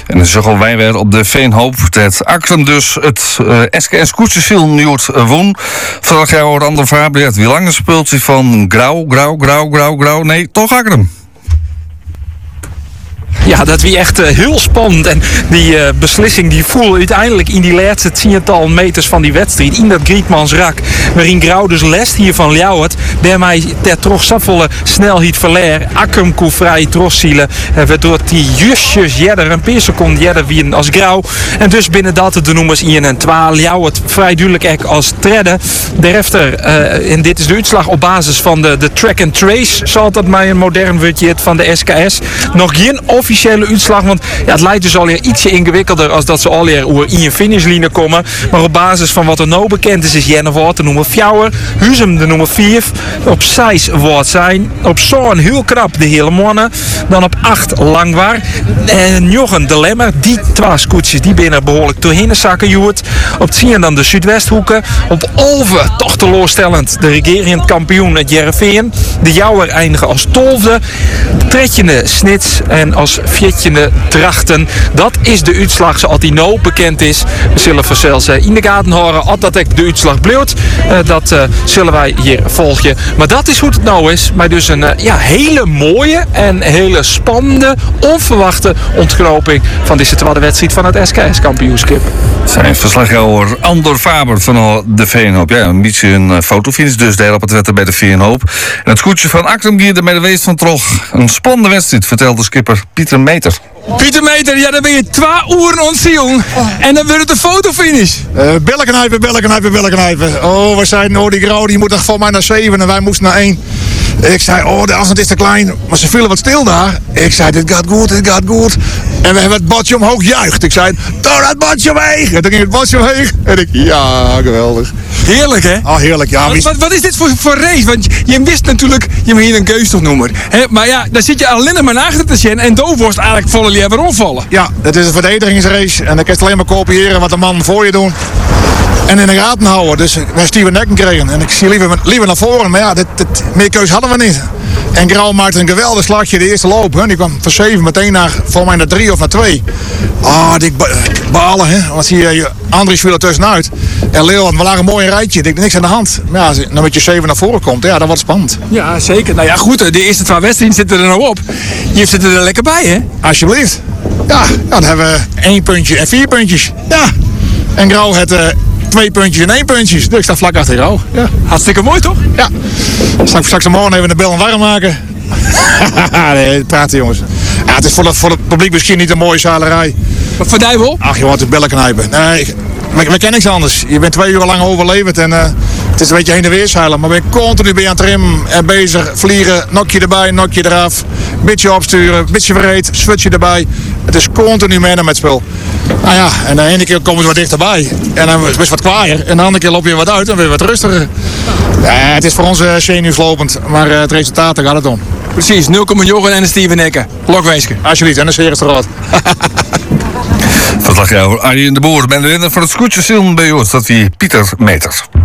En de Zuggel Wijnweer op de Veenhoop. Dat Akrum dus het SKS Koetsensiel nieuwt won. Vorig jaar hoorde Ander Faber het wie langer speelt hij van grauw. Nee, toch Akrum. Ja, dat was echt heel spannend. En die beslissing die voelde uiteindelijk in die laatste 10-tal meters van die wedstrijd. In dat Grietmansrak. Waarin Grauw dus lest hier van Ljouwert. Daarmee ter toch zoveel snelheid verleer. Akkum kon vrij trossielen. Waardoor die justjes jedder een paar seconden jedder wie als Grauw. En dus binnen dat de nummers 1 en 2. Ljouwert vrij duidelijk ook als tredde. Daarachter, en dit is de uitslag op basis van de track and trace. Zal dat mij een modern woordje van de SKS. Nog geen officiële uitslag, want ja, het lijkt dus alweer ietsje ingewikkelder als dat ze alweer in een finishline komen. Maar op basis van wat er nou bekend is Jennevoort de nummer 4, Huzum de nummer 5, op 6 wordt zijn, op zo'n heel knap de hele mannen, dan op 8 Langwaar en Jochen de Lemmer, die 2 scootjes die binnen behoorlijk doorheen zakken joert. Op 10 dan de Zuidwesthoeken, op 11 toch teleurstellend de regerend kampioen het Jereveen, de Jouwer eindigen als 12e, Tretjende Snits en als 14e Drachten. Dat is de uitslag zoals die nou bekend is. We zullen vanzelfs in de gaten horen als dat de uitslag blijft. Dat zullen wij hier volgen. Maar dat is hoe het nou is. Maar dus een hele mooie en hele spannende, onverwachte ontknoping van deze tweede wedstrijd van het SKS-kampioenschap. Zijn verslaghouder Andor Faber van de Veenhoop. Ja, een beetje een fotofinish dus daar op het wetten bij de Veenhoop. En het goedje van Akrum Gier met de wees van Trog. Een spannende wedstrijd, vertelt de skipper Pieter Meter. Pieter Meter, ja, dan ben je 2 uur ontziel. En dan wordt het een fotofinish. Bellenknijpen. Oh, we zeiden, die Grauw die moet toch voor mij naar 7 en wij moesten naar 1. Ik zei, de afstand is te klein. Maar ze vielen wat stil daar. Ik zei, dit gaat goed. En we hebben het bordje omhoog juicht. Ik zei, doe dat bordje omheen. En toen ging het bordje omheen. En ik, ja, geweldig. Heerlijk, hè? Oh, heerlijk, ja. Wat is dit voor race? Want je wist natuurlijk, je moet hier een keusnoemer. Maar ja, daar zit je alleen nog maar achter te zien. En Dovorst eigenlijk volle liever omvallen. Ja, het is een verdedigingsrace. En dan kan je alleen maar kopiëren wat de man voor je doet. En in de gaten houden. Dus wij Steven Nekken kregen. En ik zie liever naar voren. Maar ja, meer keus hadden we niet. En Grauw maakte een geweldig slagje de eerste loop. Hè. Die kwam van 7 meteen naar 3 of naar 2. Ik balen, hè. Want zie je Andries viel er tussenuit. En Leeuwen, we lagen een mooi rijtje. Ik niks aan de hand. Maar ja, als je met je 7 naar voren komt, ja, dat wordt spannend. Ja, zeker. Nou ja, goed. De eerste 2 wedstrijden zitten er nou op. Je zit er lekker bij, hè? Alsjeblieft. Ja, dan hebben we 1 puntje en 4 puntjes. Ja. En Grauw had 2 puntjes en 1 puntjes. Dus ik sta vlak achter Grauw. Ja. Hartstikke mooi, toch? Ja. Straks morgen even de bel en warm maken. Nee, praten jongens. Ja, het is voor het publiek misschien niet een mooie zalerij. Wat voor duivel? Ach joh, het is bellen knijpen. Nee, we kennen niks anders. Je bent 2 uur lang overleverd en het is een beetje heen en weer zeilen. Maar ben je continu aan het trimmen en bezig. Vliegen, nokje erbij, nokje eraf. Beetje opsturen, beetje verreed, switchje erbij. Het is continu mee met het spul. Nou ja, en de ene keer komen ze wat dichterbij. En dan is het best wat kwaaier. En de andere keer loop je wat uit en weer wat rustiger. Ja, het is voor ons zenuwslopend. Maar het resultaat, daar gaat het om. Precies, 0,9 en een Steven Nekken. Lokweesken. Alsjeblieft, en een serieus te rood. Verslaghouder Arjen de Boer. Ben de winnaar van het scootjesiel bij ons. Dat wie Pieter Meter.